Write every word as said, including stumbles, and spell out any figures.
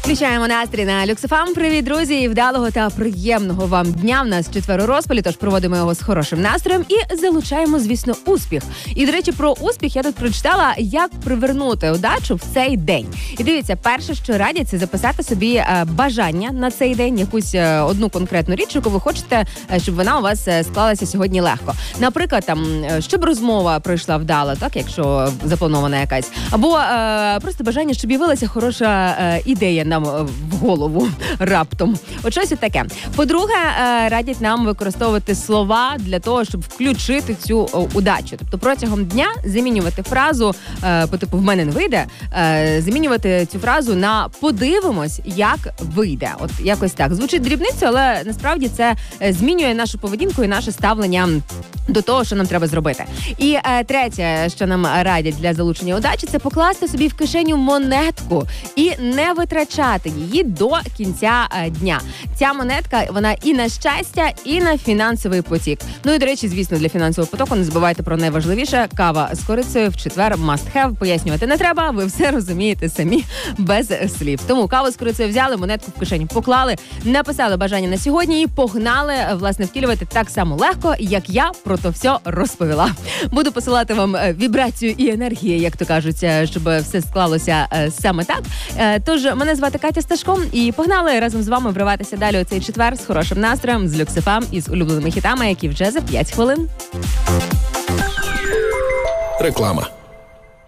Включаємо настрій на Люкс еф ем. Привіт, друзі! І вдалого та приємного вам дня. В нас четвер у розпалі, тож проводимо його з хорошим настроєм і залучаємо, звісно, успіх. І, до речі, про успіх я тут прочитала, як привернути удачу в цей день. І дивіться, перше, що радять, це записати собі е, бажання на цей день, якусь е, одну конкретну річ, яку ви хочете, е, щоб вона у вас е, склалася сьогодні легко. Наприклад, там, е, щоб розмова пройшла вдало, так, якщо запланована якась. Або е, просто бажання, щоб з'явилася хороша е, ідея нам в голову раптом. От щось таке. По-друге, радять нам використовувати слова для того, щоб включити цю удачу. Тобто протягом дня замінювати фразу по типу «в мене не вийде», замінювати цю фразу на «подивимось, як вийде». От якось так. Звучить дрібницю, але насправді це змінює нашу поведінку і наше ставлення до того, що нам треба зробити. І е, третє, що нам радять для залучення удачі, це покласти собі в кишеню монетку і не витрачати її до кінця е, дня. Ця монетка, вона і на щастя, і на фінансовий потік. Ну і, до речі, звісно, для фінансового потоку не забувайте про найважливіше. Кава з корицею в четвер must have. Пояснювати не треба, ви все розумієте самі без слів. Тому каву з корицею взяли, монетку в кишеню поклали, написали бажання на сьогодні і погнали, власне, втілювати так само легко, як я про то все розповіла. Буду посилати вам вібрацію і енергію, як то кажуть, щоб все склалося саме так. Тож, мене звати Катя Сташко, і погнали разом з вами вриватися далі у цей четвер з хорошим настроєм, з Люкс еф ем і з улюбленими хітами, які вже за п'ять хвилин. Реклама.